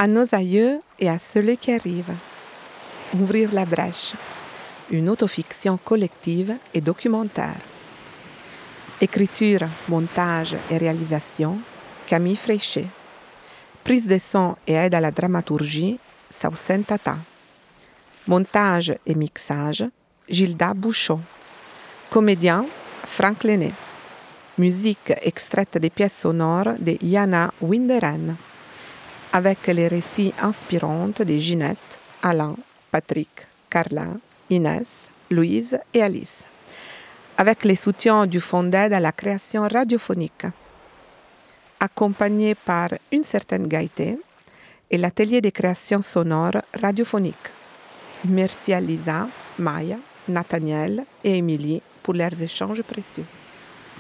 À nos aïeux et à ceux qui arrivent. Ouvrir la brèche. Une autofiction collective et documentaire. Écriture, montage et réalisation, Camille Fréchet. Prise de son et aide à la dramaturgie, Saucen Tata. Montage et mixage, Gilda Bouchot. Comédien, Franck Lenné. Musique extraite des pièces sonores de Yana Winderen. Avec les récits inspirants de Ginette, Alain, Patrick, Carla, Inès, Louise et Alice. Avec les soutiens du Fonds d'aide à la création radiophonique. Accompagné par Une certaine gaieté et l'atelier de création sonore radiophonique. Merci à Lisa, Maya, Nathaniel et Émilie pour leurs échanges précieux.